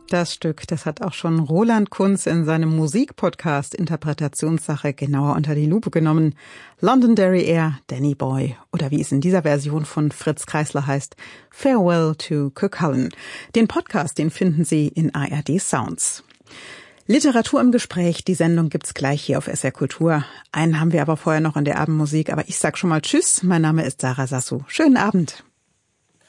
Das Stück, das hat auch schon Roland Kunz in seinem Musikpodcast Interpretationssache genauer unter die Lupe genommen. Londonderry Air, Danny Boy oder wie es in dieser Version von Fritz Kreisler heißt, Farewell to Cuchulainn. Den Podcast, den finden Sie in ARD Sounds. Literatur im Gespräch, die Sendung gibt's gleich hier auf SR Kultur. Einen haben wir aber vorher noch in der Abendmusik, aber ich sag schon mal Tschüss, mein Name ist Sarah Sassou. Schönen Abend.